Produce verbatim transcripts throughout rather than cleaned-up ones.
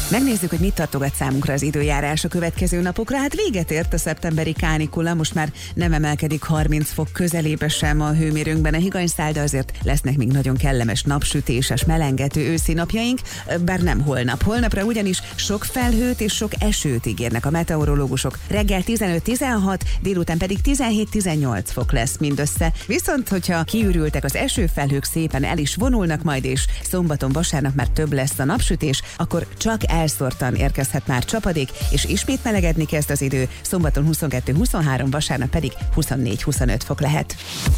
Megnézzük, hogy mit tartogat számunkra az időjárás a következő napokra. Hát véget ért a szeptemberi kánikula, most már nem emelkedik harminc fok közelébe sem a hőmérőnkben a higanyszál, de azért lesznek még nagyon kellemes napsütéses, melengető őszi napjaink, bár nem holnap. Holnapra ugyanis sok felhőt és sok esőt ígérnek a meteorológusok. Reggel tizenöt-tizenhat, délután pedig tizenhét-tizennyolc fok lesz mindössze. Viszont, hogyha kiürültek az esőfelhők, szépen el is vonulnak majd, és szombaton, vasárnap már több lesz a napsütés, akkor csak elszórtan érkezhet már csapadék, és ismét melegedni kezd az idő, szombaton huszonkettő-huszonhárom, vasárnap pedig huszonnégy-huszonöt fok lehet.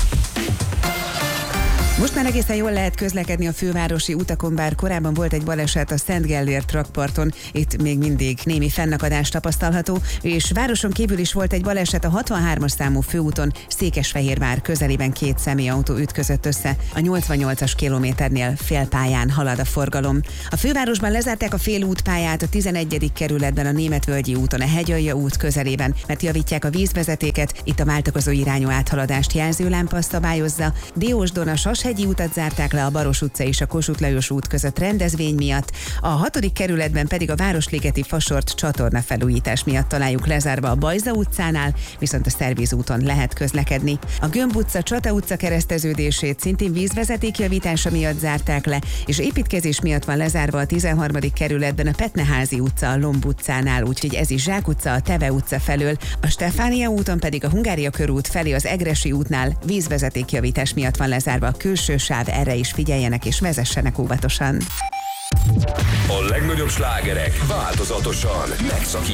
Most már egészen jól lehet közlekedni a fővárosi utakon, bár korábban volt egy baleset a Szent Gellért rakparton, itt még mindig némi fennakadás tapasztalható, és városon kívül is volt egy baleset a hatvanhármas számú főúton, Székesfehérvár közelében két személyautó ütközött össze, a nyolcvannyolcas kilométernél félpályán halad a forgalom. A fővárosban lezárták a félútpályát a tizenegyedik kerületben a Németvölgyi úton, a Hegyalja út közelében, mert javítják a vízvezetéket, itt a váltakozó irányú áthaladást jelzőlámpa szabályozza. Diósdon a Sashegyi utat zárták le, a Baros utca és a Kossuth Lajos út között rendezvény miatt, a hatodik kerületben pedig a Városligeti Fasort csatorna felújítás miatt találjuk lezárva a Bajza utcánál, viszont a Szerviz úton lehet közlekedni. A Gömb utca, Csata utca kereszteződését szintén vízvezeték javítása miatt zárták le, és építkezés miatt van lezárva a tizenharmadik kerületben a Petneházi utca a Lomb utcánál, úgyhogy ez is Zsák utca a Teve utca felől, a Stefánia úton pedig a Hungária körút felé az Egressy útnál vízvezeték javítás miatt van lezárva a külső sáv, erre is figyeljenek és vezessenek óvatosan. A legnagyobb slágerek változatosan megszakítják